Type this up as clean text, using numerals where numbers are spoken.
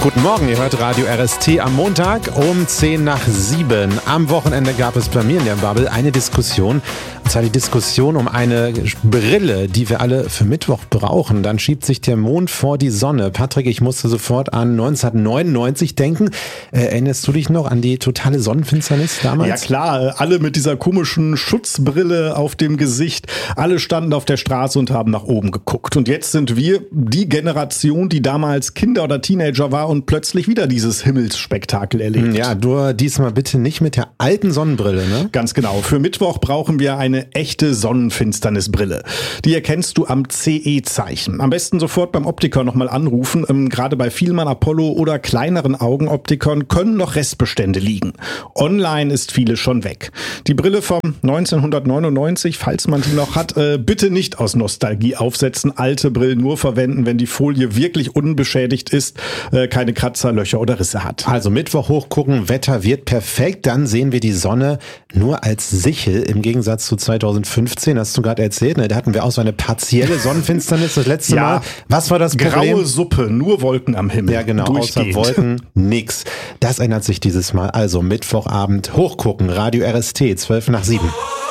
Guten Morgen, ihr hört Radio RST am Montag um 6:50. Am Wochenende gab es bei mir in der Bubble eine Diskussion. Und zwar die Diskussion um eine Brille, die wir alle für Mittwoch brauchen. Dann schiebt sich der Mond vor die Sonne. Patrick, ich musste sofort an 1999 denken. Erinnerst du dich noch an die totale Sonnenfinsternis damals? Ja klar, alle mit dieser komischen Schutzbrille auf dem Gesicht. Alle standen auf der Straße und haben nach oben geguckt. Und jetzt sind wir die Generation, die damals Kinder oder Teenager war und plötzlich wieder dieses Himmelsspektakel erlebt. Ja, du diesmal bitte nicht mit der alten Sonnenbrille, ne? Ganz genau. Für Mittwoch brauchen wir eine echte Sonnenfinsternisbrille. Die erkennst du am CE-Zeichen. Am besten sofort beim Optiker nochmal anrufen. Gerade bei Fielmann, Apollo oder kleineren Augenoptikern können noch Restbestände liegen. Online ist vieles schon weg. Die Brille vom 1999, falls man die noch hat, bitte nicht aus Nostalgie aufsetzen. Alte Brillen nur verwenden, wenn die Folie wirklich unbeschädigt ist, keine Kratzer, Löcher oder Risse hat. Also Mittwoch hochgucken, Wetter wird perfekt, dann sehen wir die Sonne nur als Sichel im Gegensatz zu 2015, hast du gerade erzählt, ne? Da hatten wir auch so eine partielle Sonnenfinsternis das letzte Mal. Was war das Problem? Graue Suppe, nur Wolken am Himmel. Ja genau, außer Wolken nix. Das ändert sich dieses Mal. Also Mittwochabend hochgucken, Radio RST, 6:50.